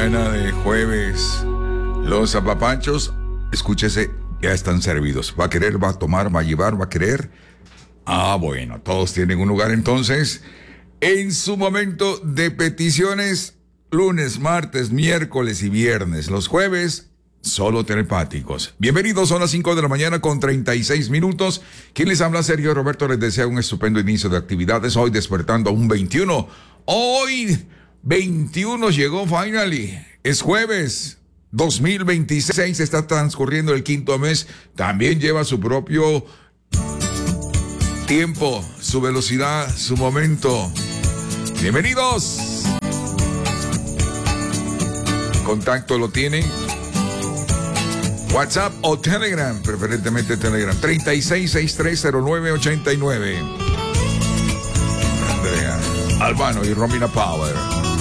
mañana de jueves. Los apapachos, escúchese, ya están servidos. ¿Va a querer, va a tomar, va a llevar, va a querer? Ah, bueno, todos tienen un lugar entonces. En su momento de peticiones, lunes, martes, miércoles y viernes. Los jueves, solo telepáticos. Bienvenidos, son las 5 de la mañana con 36 minutos. ¿Quién les habla? Sergio Roberto les desea un estupendo inicio de actividades. Hoy despertando a un 21. Hoy 21 llegó finally. Es jueves 2026. Está transcurriendo el quinto mes. También lleva su propio tiempo, su velocidad, su momento. Bienvenidos. Contacto lo tienen. WhatsApp o Telegram, preferentemente Telegram, 36630989. Andrea Albano y Romina Power.